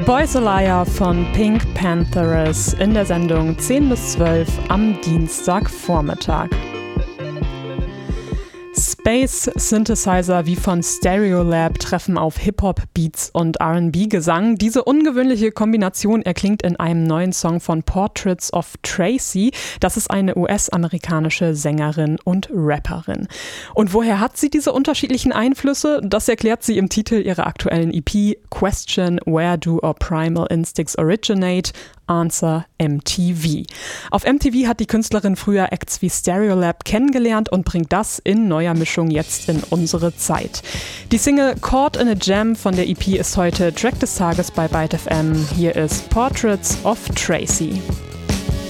Boys a Liar von Pink Panthers in der Sendung 10 bis 12 am Dienstagvormittag. Space Synthesizer wie von Stereolab treffen auf Hip-Hop-Beats und R&B-Gesang. Diese ungewöhnliche Kombination erklingt in einem neuen Song von Portraits of Tracy. Das ist eine US-amerikanische Sängerin und Rapperin. Und woher hat sie diese unterschiedlichen Einflüsse? Das erklärt sie im Titel ihrer aktuellen EP Question Where Do Our Primal Instincts Originate? Answer MTV. Auf MTV hat die Künstlerin früher Acts wie Stereolab kennengelernt und bringt das in neuer Mischung jetzt in unsere Zeit. Die Single Caught in a Jam von der EP ist heute Track des Tages bei Byte FM. Hier ist Portraits of Tracy.